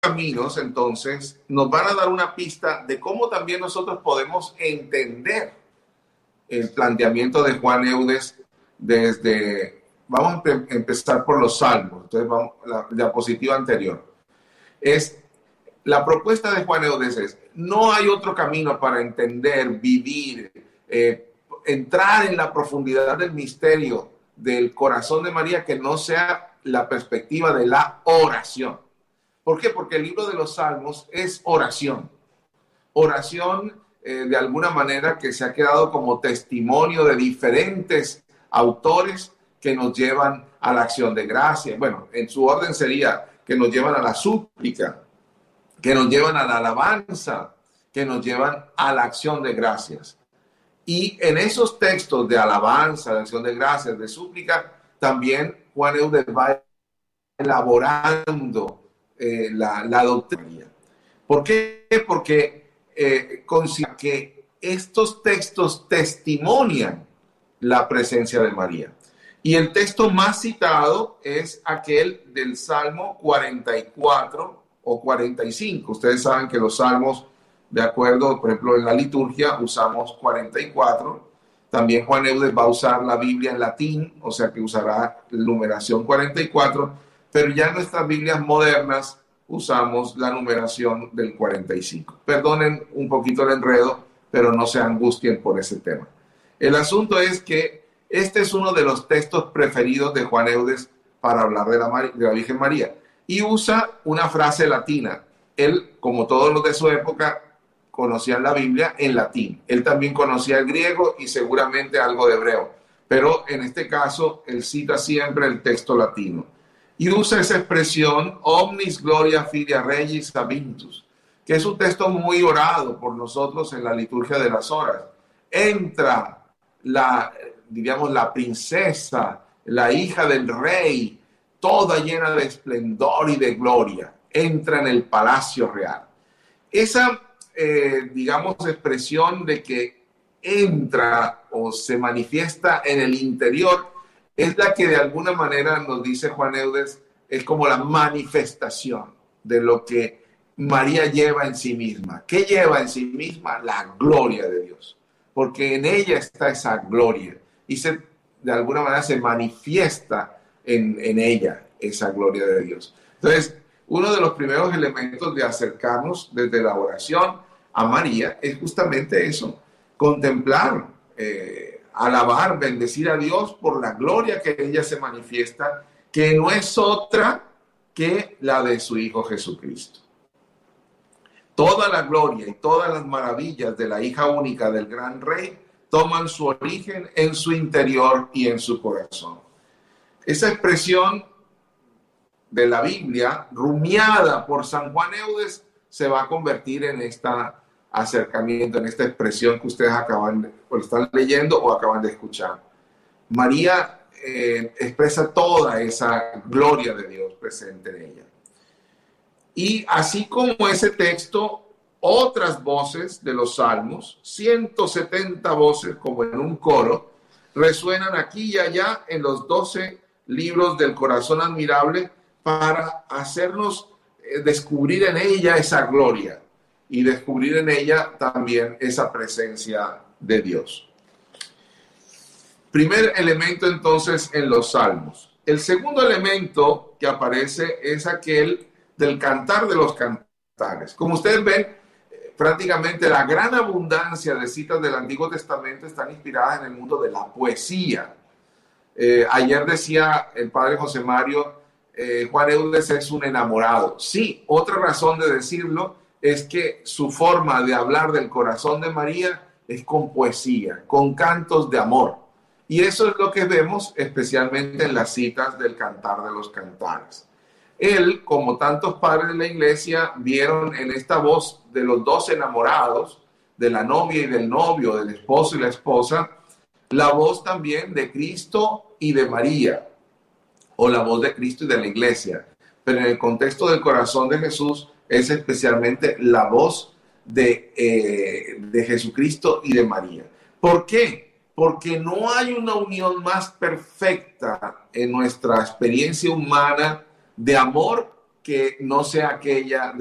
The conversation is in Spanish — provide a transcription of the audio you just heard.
caminos, entonces, nos van a dar una pista de cómo también nosotros podemos entender el planteamiento de Juan Eudes desde, vamos a empezar por los salmos. Entonces, vamos, la diapositiva anterior. La propuesta de Juan Eudes es, no hay otro camino para entender, vivir, entrar en la profundidad del misterio del corazón de María que no sea la perspectiva de la oración. ¿Por qué? Porque el libro de los Salmos es oración. Oración, de alguna manera, que se ha quedado como testimonio de diferentes autores que nos llevan a la acción de gracia. Bueno, en su orden sería que nos llevan a la súplica, que nos llevan a la alabanza, que nos llevan a la acción de gracias. Y en esos textos de alabanza, de acción de gracias, de súplica, también Juan Eudes va elaborando la doctrina. ¿Por qué? Porque considera que estos textos testimonian la presencia de María. Y el texto más citado es aquel del Salmo 44 o 45. Ustedes saben que los salmos, de acuerdo, por ejemplo, en la liturgia usamos 44. También Juan Eudes va a usar la Biblia en latín, o sea que usará la numeración 44. Pero ya en nuestras Biblias modernas usamos la numeración del 45. Perdonen un poquito el enredo, pero no se angustien por ese tema. El asunto es que este es uno de los textos preferidos de Juan Eudes para hablar de la Virgen María. Y usa una frase latina. Él, como todos los de su época, conocían la Biblia en latín. Él también conocía el griego y seguramente algo de hebreo. Pero en este caso, él cita siempre el texto latino. Y usa esa expresión, omnis gloria filia regis habintus, que es un texto muy orado por nosotros en la liturgia de las horas. Entra la princesa, la hija del rey, toda llena de esplendor y de gloria. Entra en el palacio real. Esa, expresión de que entra o se manifiesta en el interior es la que de alguna manera nos dice Juan Eudes, es como la manifestación de lo que María lleva en sí misma. ¿Qué lleva en sí misma? La gloria de Dios. Porque en ella está esa gloria y de alguna manera se manifiesta en ella esa gloria de Dios. Entonces, uno de los primeros elementos de acercarnos desde la oración a María es justamente eso, contemplar, alabar, bendecir a Dios por la gloria que ella se manifiesta, que no es otra que la de su Hijo Jesucristo. Toda la gloria y todas las maravillas de la hija única del gran rey toman su origen en su interior y en su corazón. Esa expresión de la Biblia, rumiada por San Juan Eudes, se va a convertir en este acercamiento, en esta expresión que ustedes están leyendo o acaban de escuchar. María expresa toda esa gloria de Dios presente en ella. Y así como ese texto, otras voces de los salmos, 170 voces como en un coro, resuenan aquí y allá en los 12 libros del corazón admirable para hacernos descubrir en ella esa gloria y descubrir en ella también esa presencia de Dios. Primer elemento entonces en los salmos. El segundo elemento que aparece es aquel del cantar de los cantares. Como ustedes ven, prácticamente la gran abundancia de citas del Antiguo Testamento están inspiradas en el mundo de la poesía. Ayer decía el padre José Mario, Juan Eudes es un enamorado. Sí, otra razón de decirlo es que su forma de hablar del corazón de María es con poesía, con cantos de amor. Y eso es lo que vemos especialmente en las citas del Cantar de los Cantares. Él, como tantos padres de la iglesia, vieron en esta voz de los dos enamorados, de la novia y del novio, del esposo y la esposa, la voz también de Cristo y de María, o la voz de Cristo y de la iglesia. Pero en el contexto del corazón de Jesús es especialmente la voz de Jesucristo y de María. ¿Por qué? Porque no hay una unión más perfecta en nuestra experiencia humana de amor que no sea aquella